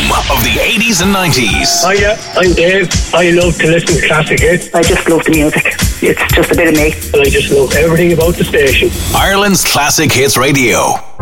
home of the 80s and 90s. Hiya, I'm Dave. I love to listen to classic hits. I just love the music. It's just a bit of me. And I just love everything about the station. Ireland's Classic Hits Radio.